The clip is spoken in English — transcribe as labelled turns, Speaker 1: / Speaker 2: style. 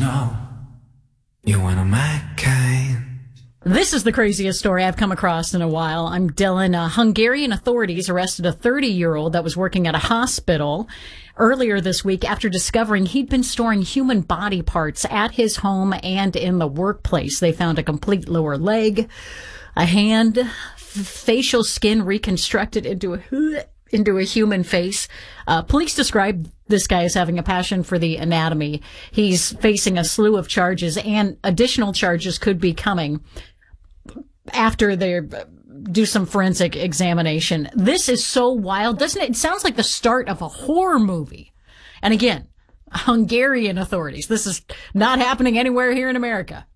Speaker 1: know you're one of my kind.
Speaker 2: This is the craziest story I've come across in a while. I'm Dylan. Hungarian authorities arrested a 30-year-old that was working at a hospital earlier this week after discovering he'd been storing human body parts at his home and in the workplace. They found a complete lower leg, a hand, facial skin reconstructed into a human face. Police described this guy as having a passion for the anatomy. He's facing a slew of charges, and additional charges could be coming after they do some forensic examination. This is so wild, doesn't it? It sounds like the start of a horror movie. And again, Hungarian authorities. This is not happening anywhere here in America.